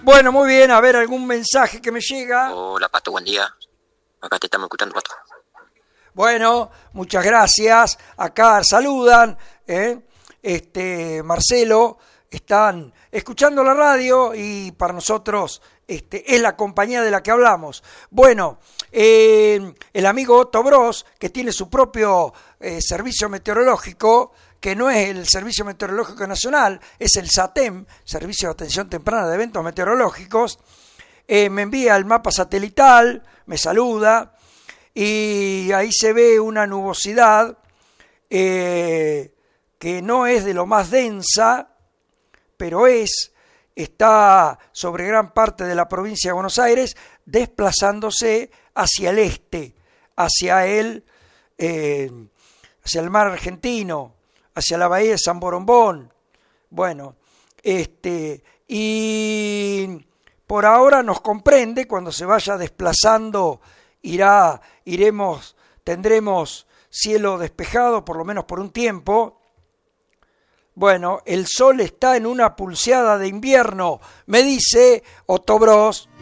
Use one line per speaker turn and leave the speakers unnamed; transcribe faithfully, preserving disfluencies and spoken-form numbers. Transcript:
Bueno, muy bien, a ver, algún mensaje que me llega.
Hola, Pato, buen día. Acá te estamos escuchando, Pato.
Bueno, muchas gracias. Acá saludan, ¿eh? Este, Marcelo, están escuchando la radio y para nosotros este, es la compañía de la que hablamos. Bueno, eh, el amigo Otto Bros, que tiene su propio eh, servicio meteorológico, que no es el Servicio Meteorológico Nacional, es el SATEM, Servicio de Atención Temprana de Eventos Meteorológicos, eh, me envía el mapa satelital, me saluda, y ahí se ve una nubosidad eh, que no es de lo más densa, pero es, está sobre gran parte de la provincia de Buenos Aires, desplazándose hacia el este, hacia el, eh, hacia el mar argentino, hacia la bahía de San Borombón. Bueno, este, y por ahora nos comprende, cuando se vaya desplazando, irá, iremos, tendremos cielo despejado, por lo menos por un tiempo. Bueno, el sol está en una pulseada de invierno, me dice Otto Bros.